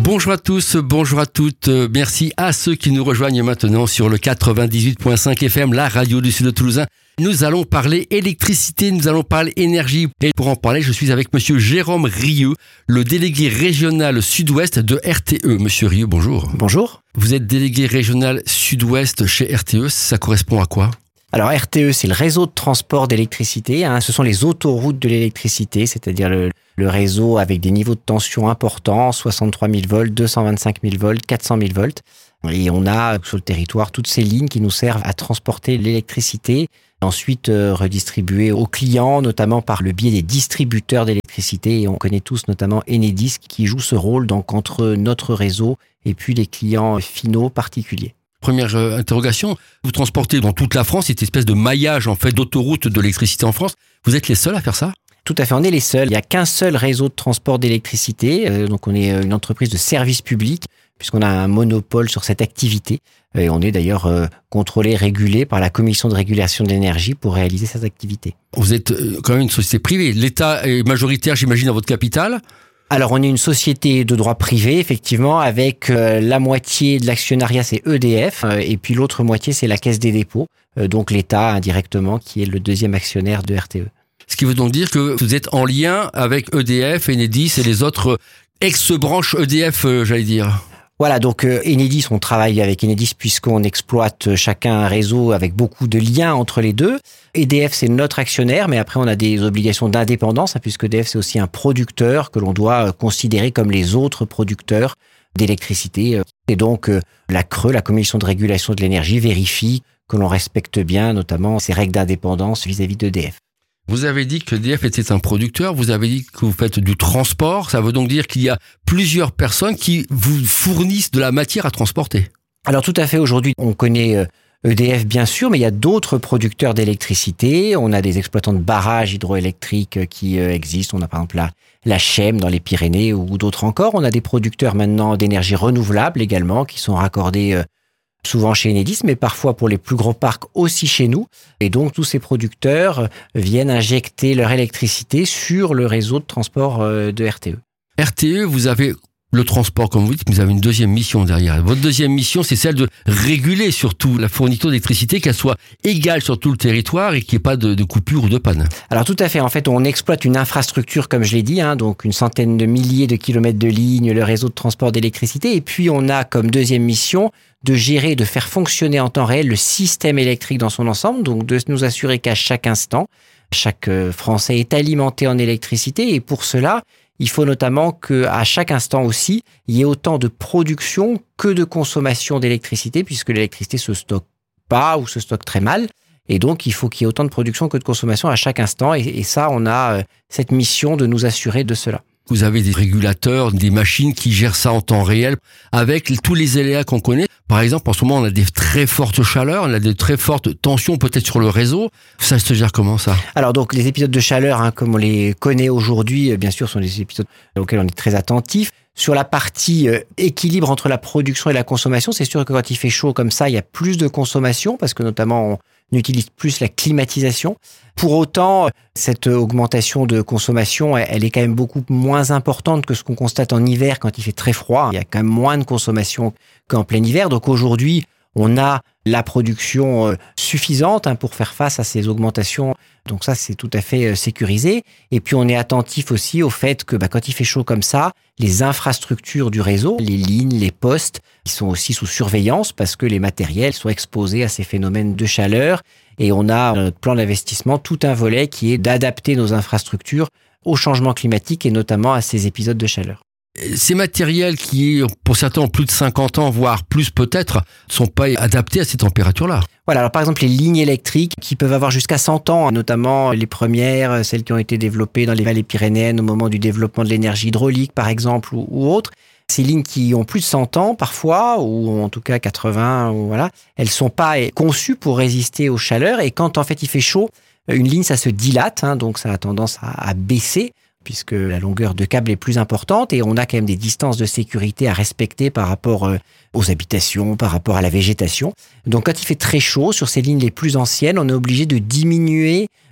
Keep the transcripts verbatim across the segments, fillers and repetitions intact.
Bonjour à tous, bonjour à toutes. Merci à ceux qui nous rejoignent maintenant sur le quatre-vingt-dix-huit virgule cinq F M, la radio du Sud Toulousain. Nous allons parler électricité, nous allons parler énergie. Et pour en parler, je suis avec monsieur Jérôme Rieux, le délégué régional sud-ouest de R T E. Monsieur Rieux, bonjour. Bonjour. Vous êtes délégué régional sud-ouest chez R T E, ça correspond à quoi ? Alors R T E, c'est le réseau de transport d'électricité. Hein. Ce sont les autoroutes de l'électricité, c'est-à-dire le, le réseau avec des niveaux de tension importants, soixante-trois mille volts, deux cent vingt-cinq mille volts, quatre cent mille volts. Et on a sur le territoire toutes ces lignes qui nous servent à transporter l'électricité, ensuite euh, redistribuée aux clients, notamment par le biais des distributeurs d'électricité. Et on connaît tous notamment Enedis qui joue ce rôle donc entre notre réseau et puis les clients finaux particuliers. Première euh, interrogation, vous transportez dans toute la France cette espèce de maillage en fait d'autoroutes de l'électricité en France. Vous êtes les seuls à faire ça ? Tout à fait, on est les seuls. Il n'y a qu'un seul réseau de transport d'électricité. Euh, donc on est une entreprise de service public puisqu'on a un monopole sur cette activité. Et on est d'ailleurs euh, contrôlé, régulé par la Commission de régulation de l'énergie pour réaliser cette activité. Vous êtes euh, quand même une société privée. L'État est majoritaire, j'imagine, dans votre capitale ? Alors, on est une société de droit privé, effectivement, avec euh, la moitié de l'actionnariat, c'est E D F, euh, et puis l'autre moitié, c'est la Caisse des dépôts, euh, donc l'État indirectement, qui est le deuxième actionnaire de R T E. Ce qui veut donc dire que vous êtes en lien avec E D F, Enedis et les autres ex-branches E D F, euh, j'allais dire. Voilà, donc euh, Enedis, on travaille avec Enedis puisqu'on exploite chacun un réseau avec beaucoup de liens entre les deux. E D F, c'est notre actionnaire, mais après on a des obligations d'indépendance, hein, puisque E D F, c'est aussi un producteur que l'on doit considérer comme les autres producteurs d'électricité. Et donc euh, la C R E, la Commission de régulation de l'énergie, vérifie que l'on respecte bien notamment ces règles d'indépendance vis-à-vis d'E D F. Vous avez dit que E D F était un producteur, vous avez dit que vous faites du transport, ça veut donc dire qu'il y a plusieurs personnes qui vous fournissent de la matière à transporter. Alors tout à fait, aujourd'hui on connaît E D F bien sûr, mais il y a d'autres producteurs d'électricité, on a des exploitants de barrages hydroélectriques qui existent, on a par exemple la, la C H E M dans les Pyrénées ou d'autres encore, on a des producteurs maintenant d'énergie renouvelable également qui sont raccordés souvent chez Enedis, mais parfois pour les plus gros parcs aussi chez nous. Et donc, tous ces producteurs viennent injecter leur électricité sur le réseau de transport de R T E. R T E, vous avez le transport, comme vous dites, mais vous avez une deuxième mission derrière. Votre deuxième mission, c'est celle de réguler surtout la fourniture d'électricité, qu'elle soit égale sur tout le territoire et qu'il n'y ait pas de, de coupure ou de panne. Alors tout à fait, en fait, on exploite une infrastructure, comme je l'ai dit, hein, donc une centaine de milliers de kilomètres de lignes, le réseau de transport d'électricité, et puis on a comme deuxième mission de gérer, de faire fonctionner en temps réel le système électrique dans son ensemble, donc de nous assurer qu'à chaque instant, chaque Français est alimenté en électricité, et pour cela, il faut notamment qu'à chaque instant aussi, il y ait autant de production que de consommation d'électricité, puisque l'électricité se stocke pas ou se stocke très mal. Et donc, il faut qu'il y ait autant de production que de consommation à chaque instant. Et, et ça, on a cette mission de nous assurer de cela. Vous avez des régulateurs, des machines qui gèrent ça en temps réel avec tous les aléas qu'on connaît. Par exemple, en ce moment, on a des très fortes chaleurs, on a des très fortes tensions peut-être sur le réseau. Ça se gère comment, ça ? Alors, donc, les épisodes de chaleur, hein, comme on les connaît aujourd'hui, bien sûr, sont des épisodes auxquels on est très attentif. Sur la partie euh, équilibre entre la production et la consommation, c'est sûr que quand il fait chaud comme ça, il y a plus de consommation parce que notamment on utilise plus la climatisation. Pour autant, cette augmentation de consommation, elle est quand même beaucoup moins importante que ce qu'on constate en hiver quand il fait très froid. Il y a quand même moins de consommation qu'en plein hiver. Donc aujourd'hui, on a la production suffisante pour faire face à ces augmentations. Donc ça, c'est tout à fait sécurisé. Et puis, on est attentif aussi au fait que bah, quand il fait chaud comme ça, les infrastructures du réseau, les lignes, les postes, ils sont aussi sous surveillance parce que les matériels sont exposés à ces phénomènes de chaleur. Et on a dans notre plan d'investissement tout un volet qui est d'adapter nos infrastructures au changement climatique et notamment à ces épisodes de chaleur. Ces matériels qui, pour certains, ont plus de cinquante ans, voire plus peut-être, ne sont pas adaptés à ces températures-là. Voilà, alors par exemple les lignes électriques qui peuvent avoir jusqu'à cent ans, notamment les premières, celles qui ont été développées dans les vallées pyrénéennes au moment du développement de l'énergie hydraulique par exemple ou, ou autres. Ces lignes qui ont plus de cent ans parfois, ou en tout cas quatre-vingts, ou voilà, elles sont pas conçues pour résister aux chaleurs et quand en fait il fait chaud, une ligne ça se dilate, hein, donc ça a tendance à, à baisser. Puisque la longueur de câble est plus importante et on a quand même des distances de sécurité à respecter par rapport aux habitations, par rapport à la végétation. Donc quand il fait très chaud, sur ces lignes les plus anciennes, on est obligé de diminuer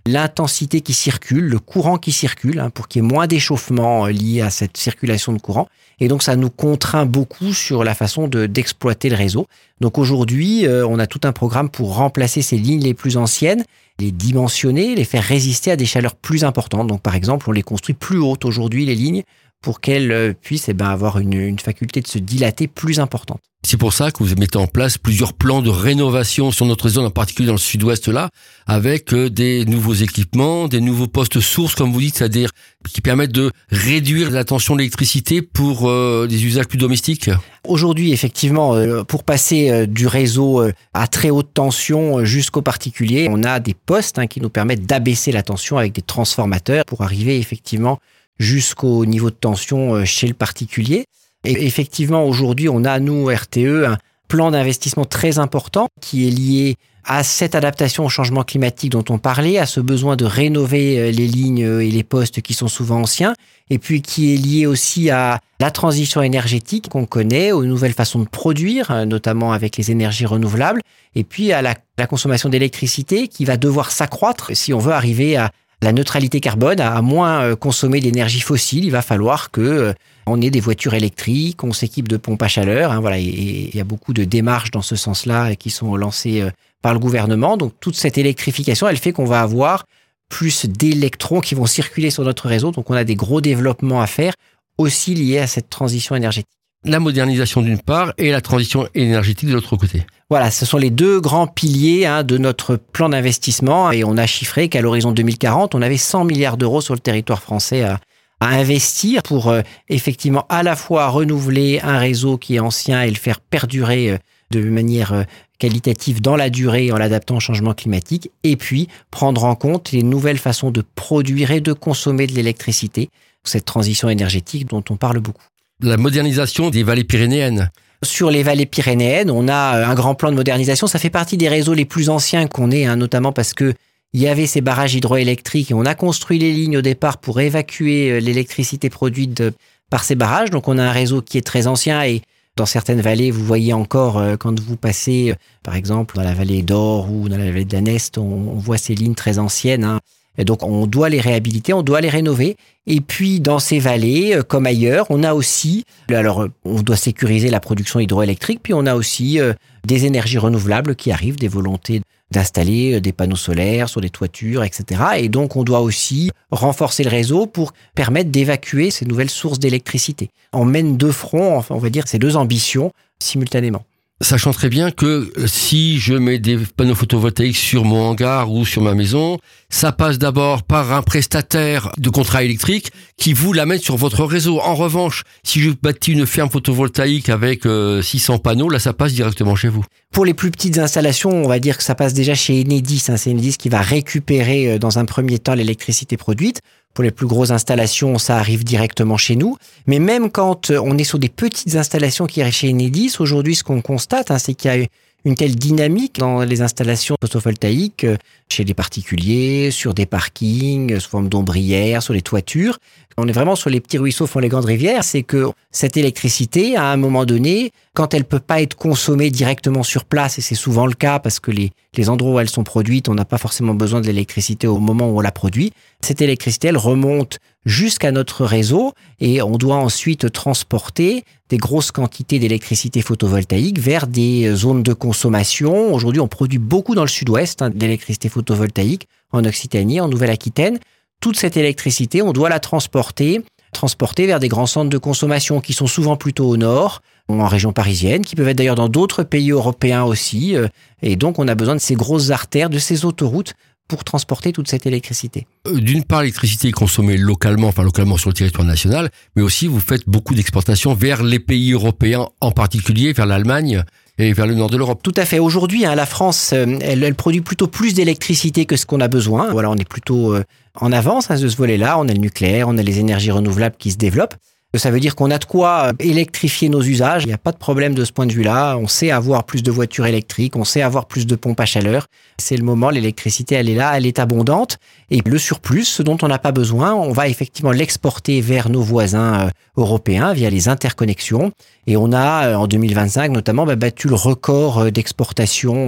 l'intensité qui circule, le courant qui circule, hein, pour qu'il y ait moins d'échauffement lié à cette circulation de courant. Et donc, ça nous contraint beaucoup sur la façon de, d'exploiter le réseau. Donc aujourd'hui, euh, on a tout un programme pour remplacer ces lignes les plus anciennes, les dimensionner, les faire résister à des chaleurs plus importantes. Donc par exemple, on les construit plus hautes aujourd'hui, les lignes, pour qu'elles puissent eh ben, avoir une, une faculté de se dilater plus importante. C'est pour ça que vous mettez en place plusieurs plans de rénovation sur notre zone, en particulier dans le sud-ouest là, avec des nouveaux équipements, des nouveaux postes sources, comme vous dites, c'est-à-dire qui permettent de réduire la tension d'électricité pour euh, des usages plus domestiques. Aujourd'hui, effectivement, euh, pour passer euh, du réseau euh, à très haute tension euh, jusqu'au particulier, on a des postes hein, qui nous permettent d'abaisser la tension avec des transformateurs pour arriver effectivement jusqu'au niveau de tension euh, chez le particulier. Et effectivement, aujourd'hui, on a, nous, R T E, un plan d'investissement très important qui est lié à cette adaptation au changement climatique dont on parlait, à ce besoin de rénover les lignes et les postes qui sont souvent anciens, et puis qui est lié aussi à la transition énergétique qu'on connaît, aux nouvelles façons de produire, notamment avec les énergies renouvelables, et puis à la, la consommation d'électricité qui va devoir s'accroître si on veut arriver à la neutralité carbone, à moins consommer d'énergie fossile. Il va falloir que on ait des voitures électriques, on s'équipe de pompes à chaleur. Hein, voilà, et il y a beaucoup de démarches dans ce sens-là qui sont lancées par le gouvernement. Donc toute cette électrification, elle fait qu'on va avoir plus d'électrons qui vont circuler sur notre réseau. Donc on a des gros développements à faire aussi liés à cette transition énergétique. La modernisation d'une part et la transition énergétique de l'autre côté. Voilà, ce sont les deux grands piliers hein, de notre plan d'investissement. Et on a chiffré qu'à l'horizon deux mille quarante, on avait cent milliards d'euros sur le territoire français à, à investir pour euh, effectivement à la fois renouveler un réseau qui est ancien et le faire perdurer euh, de manière euh, qualitative dans la durée en l'adaptant au changement climatique, et puis prendre en compte les nouvelles façons de produire et de consommer de l'électricité, cette transition énergétique dont on parle beaucoup. La modernisation des vallées pyrénéennes. Sur les vallées pyrénéennes, on a un grand plan de modernisation. Ça fait partie des réseaux les plus anciens qu'on ait, hein, notamment parce que il y avait ces barrages hydroélectriques et on a construit les lignes au départ pour évacuer l'électricité produite de, par ces barrages. Donc on a un réseau qui est très ancien et dans certaines vallées, vous voyez encore euh, quand vous passez, euh, par exemple, dans la vallée d'Or ou dans la vallée de la Neste, on, on voit ces lignes très anciennes. Hein. Et donc on doit les réhabiliter, on doit les rénover. Et puis dans ces vallées, euh, comme ailleurs, on a aussi, alors on doit sécuriser la production hydroélectrique, puis on a aussi euh, des énergies renouvelables qui arrivent, des volontés d'installer des panneaux solaires sur des toitures, et cetera. Et donc, on doit aussi renforcer le réseau pour permettre d'évacuer ces nouvelles sources d'électricité. On mène deux fronts, enfin, on va dire ces deux ambitions simultanément. Sachant très bien que si je mets des panneaux photovoltaïques sur mon hangar ou sur ma maison, ça passe d'abord par un prestataire de contrat électrique qui vous l'amène sur votre réseau. En revanche, si je bâtis une ferme photovoltaïque avec euh, six cents panneaux, là ça passe directement chez vous. Pour les plus petites installations, on va dire que ça passe déjà chez Enedis. Hein. C'est Enedis qui va récupérer dans un premier temps l'électricité produite. Pour les plus grosses installations, ça arrive directement chez nous. Mais même quand on est sur des petites installations qui arrivent chez Enedis, aujourd'hui, ce qu'on constate, hein, c'est qu'il y a une telle dynamique dans les installations photovoltaïques chez les particuliers, sur des parkings, sous forme d'ombrières, sur les toitures. On est vraiment sur les petits ruisseaux font les grandes rivières. C'est que cette électricité, à un moment donné, quand elle peut pas être consommée directement sur place, et c'est souvent le cas parce que les, les endroits où elles sont produites, on n'a pas forcément besoin de l'électricité au moment où on la produit. Cette électricité, elle remonte jusqu'à notre réseau et on doit ensuite transporter des grosses quantités d'électricité photovoltaïque vers des zones de consommation. Aujourd'hui, on produit beaucoup dans le sud-ouest hein, d'électricité photovoltaïque, en Occitanie, en Nouvelle-Aquitaine. Toute cette électricité, on doit la transporter, transporter vers des grands centres de consommation qui sont souvent plutôt au nord, en région parisienne, qui peuvent être d'ailleurs dans d'autres pays européens aussi. Et donc, on a besoin de ces grosses artères, de ces autoroutes pour transporter toute cette électricité. D'une part, l'électricité est consommée localement, enfin localement sur le territoire national, mais aussi vous faites beaucoup d'exportations vers les pays européens, en particulier vers l'Allemagne et vers le nord de l'Europe. Tout à fait. Aujourd'hui, hein, la France, elle, elle produit plutôt plus d'électricité que ce qu'on a besoin. Voilà, on est plutôt euh, en avance hein, de ce volet-là. On a le nucléaire, on a les énergies renouvelables qui se développent. Ça veut dire qu'on a de quoi électrifier nos usages. Il n'y a pas de problème de ce point de vue-là. On sait avoir plus de voitures électriques, on sait avoir plus de pompes à chaleur. C'est le moment, l'électricité, elle est là, elle est abondante. Et le surplus, ce dont on n'a pas besoin, on va effectivement l'exporter vers nos voisins européens via les interconnexions. Et on a, en deux mille vingt-cinq notamment, battu le record d'exportation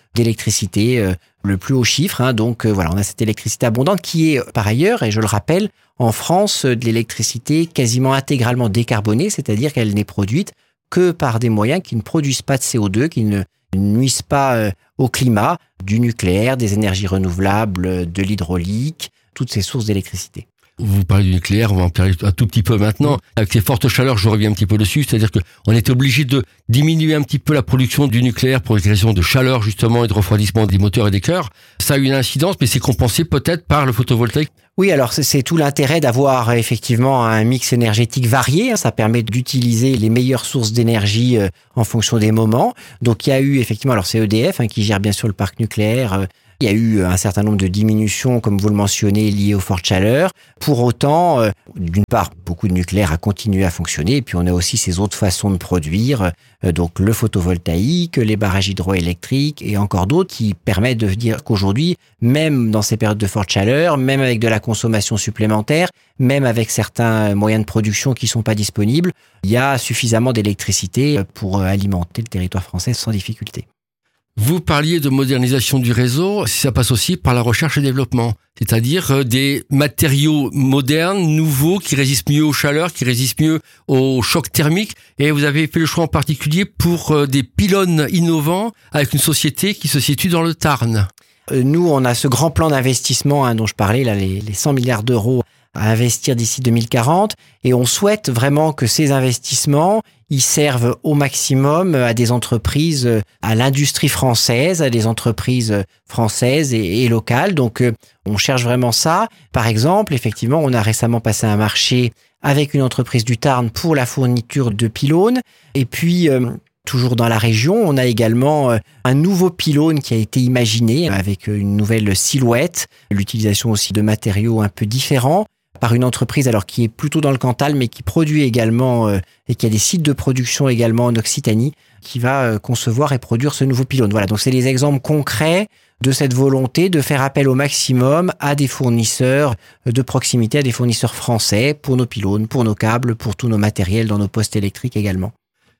d'électricité, euh, le plus haut chiffre. Hein, donc euh, voilà, on a cette électricité abondante qui est par ailleurs, et je le rappelle, en France, de l'électricité quasiment intégralement décarbonée, c'est-à-dire qu'elle n'est produite que par des moyens qui ne produisent pas de C O deux, qui ne nuisent pas euh, au climat, du nucléaire, des énergies renouvelables, de l'hydraulique, toutes ces sources d'électricité. Vous parlez du nucléaire, on va en parler un tout petit peu maintenant. Avec les fortes chaleurs, je reviens un petit peu dessus, c'est-à-dire qu'on était obligé de diminuer un petit peu la production du nucléaire pour les raisons de chaleur justement et de refroidissement des moteurs et des cœurs. Ça a eu une incidence, mais c'est compensé peut-être par le photovoltaïque. Oui, alors c'est, c'est tout l'intérêt d'avoir effectivement un mix énergétique varié. Ça permet d'utiliser les meilleures sources d'énergie en fonction des moments. Donc il y a eu effectivement, alors c'est E D F hein, qui gère bien sûr le parc nucléaire. Il y a eu un certain nombre de diminutions, comme vous le mentionnez, liées aux fortes chaleurs. Pour autant, euh, d'une part, beaucoup de nucléaire a continué à fonctionner, et puis on a aussi ces autres façons de produire, euh, donc le photovoltaïque, les barrages hydroélectriques et encore d'autres qui permettent de dire qu'aujourd'hui, même dans ces périodes de forte chaleur, même avec de la consommation supplémentaire, même avec certains moyens de production qui sont pas disponibles, il y a suffisamment d'électricité pour alimenter le territoire français sans difficulté. Vous parliez de modernisation du réseau, ça passe aussi par la recherche et développement, c'est-à-dire des matériaux modernes, nouveaux, qui résistent mieux aux chaleurs, qui résistent mieux aux chocs thermiques. Et vous avez fait le choix en particulier pour des pylônes innovants avec une société qui se situe dans le Tarn. Nous, on a ce grand plan d'investissement hein, dont je parlais, là, les, les cent milliards d'euros à investir d'ici deux mille quarante, et on souhaite vraiment que ces investissements ils servent au maximum à des entreprises, à l'industrie française, à des entreprises françaises et, et locales. Donc, on cherche vraiment ça. Par exemple, effectivement, on a récemment passé un marché avec une entreprise du Tarn pour la fourniture de pylônes. Et puis, euh, toujours dans la région, on a également un nouveau pylône qui a été imaginé avec une nouvelle silhouette, l'utilisation aussi de matériaux un peu différents, par une entreprise alors qui est plutôt dans le Cantal, mais qui produit également euh, et qui a des sites de production également en Occitanie, qui va euh, concevoir et produire ce nouveau pylône. Voilà, donc c'est les exemples concrets de cette volonté de faire appel au maximum à des fournisseurs de proximité, à des fournisseurs français pour nos pylônes, pour nos câbles, pour tous nos matériels dans nos postes électriques également.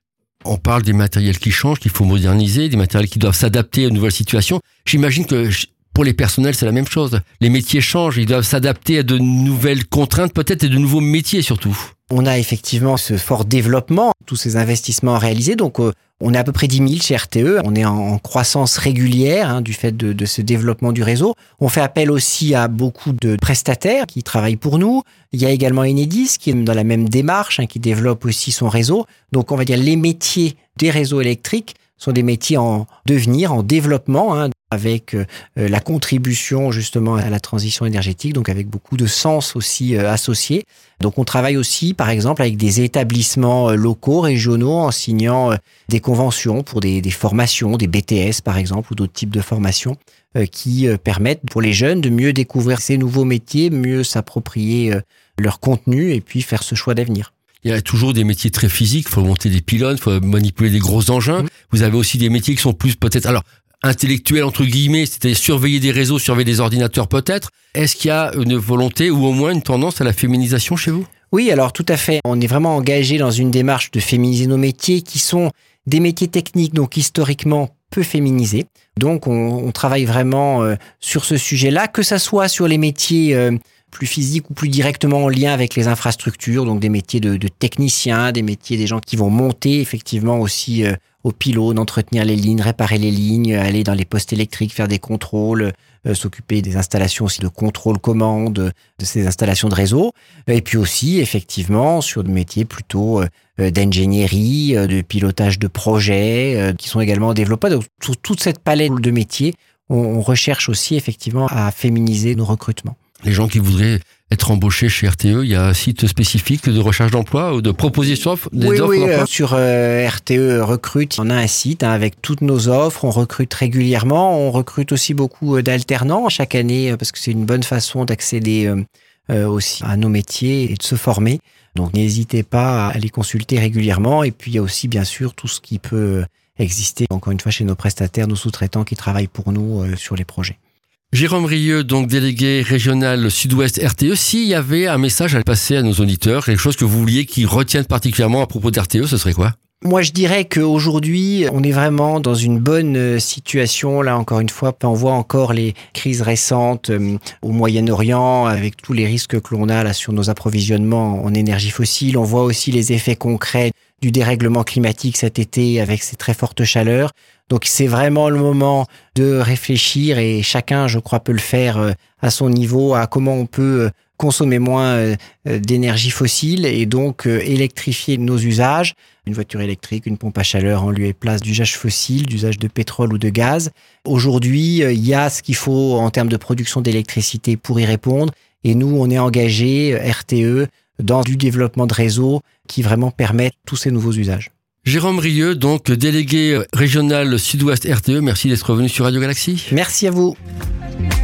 On parle des matériels qui changent, qu'il faut moderniser, des matériels qui doivent s'adapter aux nouvelles situations. J'imagine que pour les personnels, c'est la même chose. Les métiers changent, ils doivent s'adapter à de nouvelles contraintes peut-être et de nouveaux métiers surtout. On a effectivement ce fort développement, tous ces investissements réalisés. Donc, euh, on est à peu près dix mille chez R T E. On est en, en croissance régulière hein, du fait de, de ce développement du réseau. On fait appel aussi à beaucoup de prestataires qui travaillent pour nous. Il y a également Enedis qui est dans la même démarche, hein, qui développe aussi son réseau. Donc, on va dire les métiers des réseaux électriques sont des métiers en devenir, en développement, hein, avec euh, la contribution justement à la transition énergétique, donc avec beaucoup de sens aussi euh, associés. Donc on travaille aussi, par exemple, avec des établissements euh, locaux, régionaux, en signant euh, des conventions pour des, des formations, des B T S par exemple, ou d'autres types de formations euh, qui euh, permettent pour les jeunes de mieux découvrir ces nouveaux métiers, mieux s'approprier euh, leur contenu et puis faire ce choix d'avenir. Il y a toujours des métiers très physiques, il faut monter des pylônes, il faut manipuler des gros engins. Mmh. Vous avez aussi des métiers qui sont plus peut-être alors intellectuels entre guillemets, c'est-à-dire surveiller des réseaux, surveiller des ordinateurs peut-être. Est-ce qu'il y a une volonté ou au moins une tendance à la féminisation chez vous ? Oui, alors tout à fait. On est vraiment engagé dans une démarche de féminiser nos métiers qui sont des métiers techniques, donc historiquement peu féminisés. Donc on, on travaille vraiment euh, sur ce sujet-là, que ça soit sur les métiers euh, plus physiques ou plus directement en lien avec les infrastructures, donc des métiers de, de techniciens, des métiers des gens qui vont monter effectivement aussi euh, aux pylônes, entretenir les lignes, réparer les lignes, aller dans les postes électriques, faire des contrôles, euh, s'occuper des installations aussi de contrôle-commande, de ces installations de réseau. Et puis aussi effectivement sur des métiers plutôt euh, d'ingénierie, euh, de pilotage de projets, euh, qui sont également développés. Donc sur toute cette palette de métiers, on, on recherche aussi effectivement à féminiser nos recrutements. Les gens qui voudraient être embauchés chez R T E, il y a un site spécifique de recherche d'emploi ou de proposition des oui, offres oui, d'emploi ? euh, sur euh, R T E Recrute, on a un site hein, avec toutes nos offres, on recrute régulièrement, on recrute aussi beaucoup d'alternants chaque année parce que c'est une bonne façon d'accéder euh, euh, aussi à nos métiers et de se former. Donc n'hésitez pas à les consulter régulièrement et puis il y a aussi bien sûr tout ce qui peut exister, encore une fois chez nos prestataires, nos sous-traitants qui travaillent pour nous euh, sur les projets. Jérôme Rieu, donc délégué régional Sud-Ouest R T E, s'il y avait un message à passer à nos auditeurs, quelque chose que vous vouliez qu'ils retiennent particulièrement à propos d'R T E, ce serait quoi ? Moi, je dirais qu'aujourd'hui, on est vraiment dans une bonne situation. Là, encore une fois, on voit encore les crises récentes au Moyen-Orient, avec tous les risques que l'on a là sur nos approvisionnements en énergie fossile. On voit aussi les effets concrets du dérèglement climatique cet été avec ces très fortes chaleurs. Donc, c'est vraiment le moment de réfléchir et chacun, je crois, peut le faire à son niveau, à comment on peut consommer moins d'énergie fossile et donc électrifier nos usages. Une voiture électrique, une pompe à chaleur en lieu et place d'usage fossile, d'usage de pétrole ou de gaz. Aujourd'hui, il y a ce qu'il faut en termes de production d'électricité pour y répondre. Et nous, on est engagé, R T E, dans du développement de réseaux qui vraiment permettent tous ces nouveaux usages. Jérôme Rieu, donc délégué régional Sud-Ouest R T E, merci d'être revenu sur Radio Galaxie. Merci à vous.